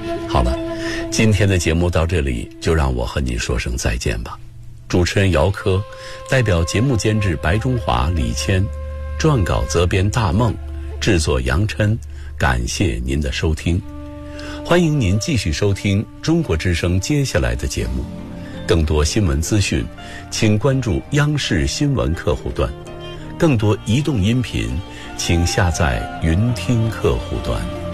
好了，今天的节目到这里，就让我和您说声再见吧。主持人姚科，代表节目监制白中华、李谦，撰稿责编大梦，制作杨琛，感谢您的收听。欢迎您继续收听中国之声接下来的节目。更多新闻资讯，请关注央视新闻客户端。更多移动音频，请下载云听客户端。